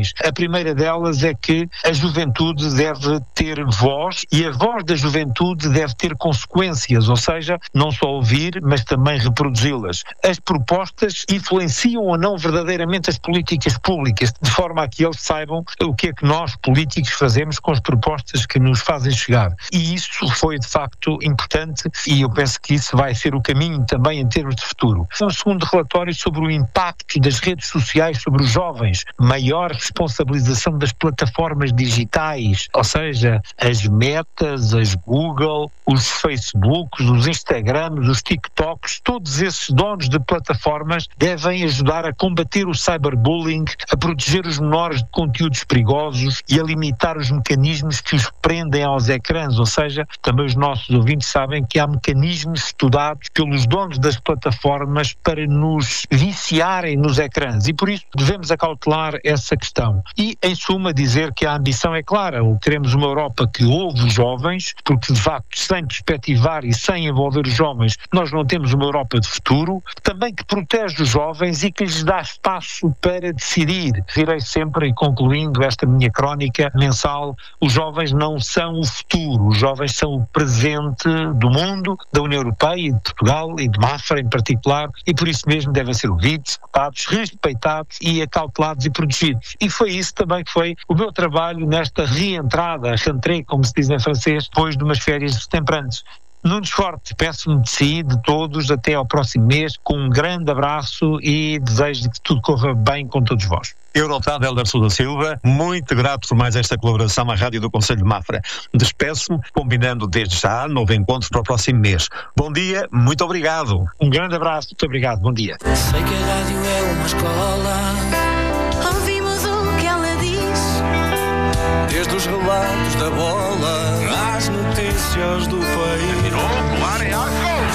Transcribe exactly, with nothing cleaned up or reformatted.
A primeira delas é que a juventude deve ter voz e a voz da juventude deve ter consequências, ou seja, não só ouvir, mas também reproduzi-las. As propostas influenciam ou não verdadeiramente as políticas públicas, de forma a que eles saibam o que é que nós, políticos, fazemos com as propostas que nos fazem chegar. E isso foi, de facto, importante e eu penso que isso vai ser o caminho também em termos de futuro. Um segundo relatório sobre o impacto das redes sociais sobre os jovens, maior responsabilização das plataformas digitais, ou seja, as Metas, as Google, os Facebooks, os Instagrams, os TikToks, todos esses donos de plataformas devem ajudar a combater o cyberbullying, a proteger os menores de conteúdos perigosos e a limitar os mecanismos que os prendem aos ecrãs, ou seja, também os nossos ouvintes sabem que há mecanismos estudados pelos donos das plataformas para nos viciarem nos ecrãs e por isso devemos acautelar essa questão. E, em suma, dizer que a ambição é clara. Queremos uma Europa que ouve os jovens, porque, de facto, sem perspectivar e sem envolver os jovens, nós não temos uma Europa de futuro. Também que protege os jovens e que lhes dá espaço para decidir. Direi sempre, e concluindo esta minha crónica mensal, os jovens não são o futuro. Os jovens são o presente do mundo, da União Europeia e de Portugal e de Mafra em particular, e por isso mesmo devem ser ouvidos, escutados, respeitados e acautelados e protegidos. E foi isso também que foi o meu trabalho nesta reentrada, rentrée, como se diz em francês, depois de umas férias temperantes. Nunes Forte, peço-me de si, de todos, até ao próximo mês, com um grande abraço e desejo que tudo corra bem com todos vós. Eurodeputado Hélder Sousa Silva, muito grato por mais esta colaboração à Rádio do Conselho de Mafra. Despeço-me, combinando desde já novo encontro para o próximo mês. Bom dia, muito obrigado. Um grande abraço, muito obrigado, bom dia. Sei que a rádio é uma escola, ouvimos o que ela diz, desde os relatos da bola às notícias do país.